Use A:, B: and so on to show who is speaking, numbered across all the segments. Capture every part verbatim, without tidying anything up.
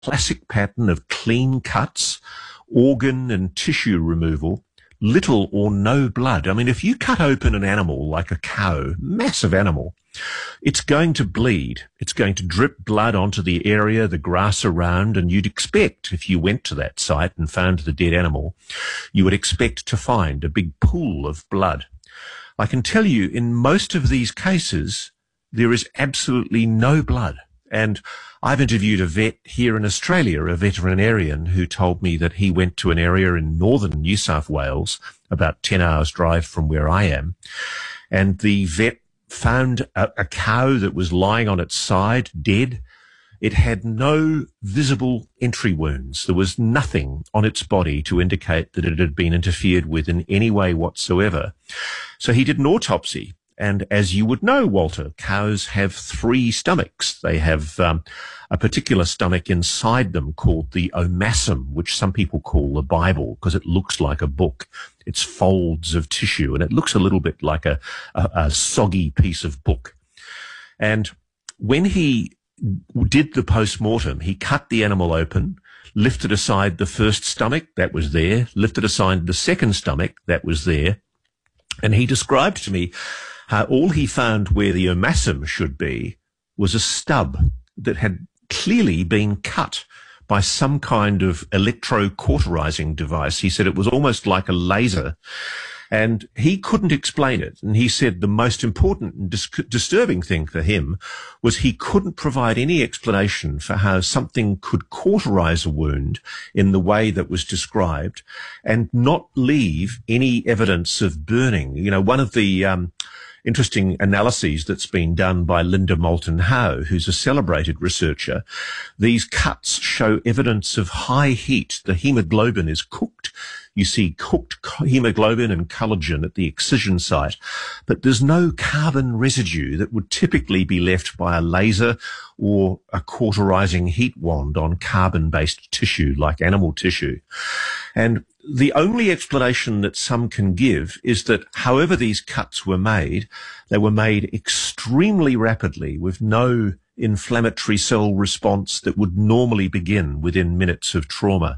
A: classic pattern of clean cuts, organ and tissue removal, little or no blood. I mean, if you cut open an animal like a cow, massive animal, it's going to bleed. It's going to drip blood onto the area, the grass around, and you'd expect, if you went to that site and found the dead animal, you would expect to find a big pool of blood. I can tell you, in most of these cases, there is absolutely no blood. And I've interviewed a vet here in Australia, a veterinarian, who told me that he went to an area in northern New South Wales, about ten hours drive from where I am, and the vet found a, a cow that was lying on its side, dead. It had no visible entry wounds. There was nothing on its body to indicate that it had been interfered with in any way whatsoever. So he did an autopsy. And as you would know, Walter, cows have three stomachs. They have um, a particular stomach inside them called the omasum, which some people call the Bible because it looks like a book. It's folds of tissue, and it looks a little bit like a, a, a soggy piece of book. And when he did the post-mortem, he cut the animal open, lifted aside the first stomach that was there, lifted aside the second stomach that was there, and he described to me Uh, all he found where the omasum should be was a stub that had clearly been cut by some kind of electrocauterizing device. He said it was almost like a laser, and he couldn't explain it. And he said the most important and dis- disturbing thing for him was he couldn't provide any explanation for how something could cauterize a wound in the way that was described and not leave any evidence of burning. You know, one of the um, interesting analyses that's been done by Linda Moulton Howe, who's a celebrated researcher. These cuts show evidence of high heat. The hemoglobin is cooked. You see cooked hemoglobin and collagen at the excision site, but there's no carbon residue that would typically be left by a laser or a cauterizing heat wand on carbon-based tissue like animal tissue. And the only explanation that some can give is that however these cuts were made, they were made extremely rapidly with no inflammatory cell response that would normally begin within minutes of trauma.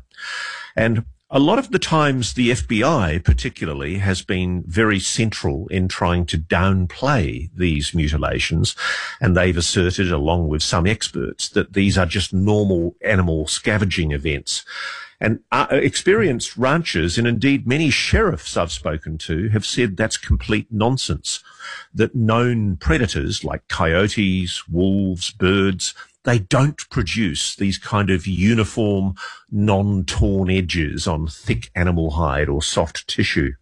A: And a lot of the times the F B I particularly has been very central in trying to downplay these mutilations, and they've asserted, along with some experts, that these are just normal animal scavenging events. And uh, experienced ranchers, and indeed many sheriffs I've spoken to, have said that's complete nonsense, that known predators like coyotes, wolves, birds, they don't produce these kind of uniform, non-torn edges on thick animal hide or soft tissue.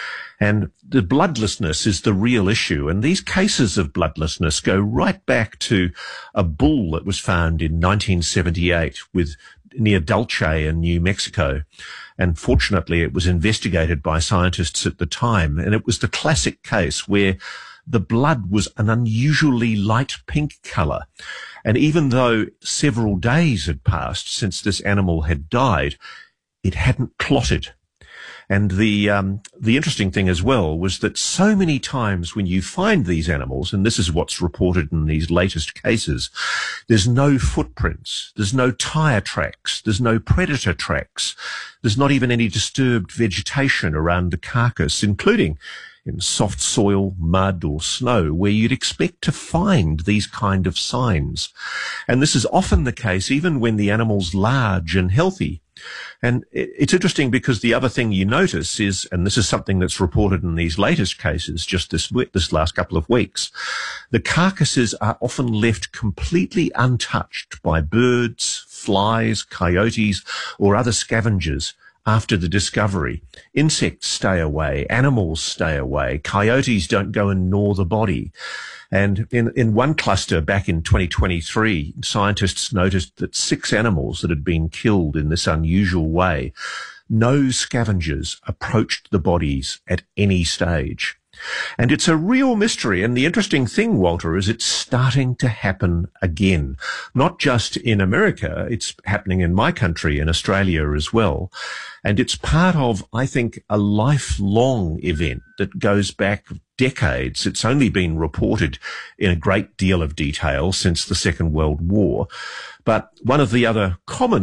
A: And the bloodlessness is the real issue. And these cases of bloodlessness go right back to a bull that was found in nineteen seventy-eight with near Dulce in New Mexico. And fortunately, it was investigated by scientists at the time. And it was the classic case where the blood was an unusually light pink color. And even though several days had passed since this animal had died, it hadn't clotted. And the um, the interesting thing as well was that so many times when you find these animals, and this is what's reported in these latest cases, there's no footprints, there's no tire tracks, there's no predator tracks, there's not even any disturbed vegetation around the carcass, including in soft soil, mud or snow, where you'd expect to find these kind of signs. And this is often the case even when the animal's large and healthy. And it's interesting because the other thing you notice is, and this is something that's reported in these latest cases just this week, this last couple of weeks, the carcasses are often left completely untouched by birds, flies, coyotes, or other scavengers after the discovery. Insects stay away, animals stay away, coyotes don't go and gnaw the body. And in, in one cluster back in twenty twenty-three, scientists noticed that six animals that had been killed in this unusual way, no scavengers approached the bodies at any stage. And it's a real mystery. And the interesting thing, Walter, is it's starting to happen again. Not just in America, it's happening in my country, in Australia as well. And it's part of, I think, a lifelong event that goes back decades. It's only been reported in a great deal of detail since the Second World War. But one of the other common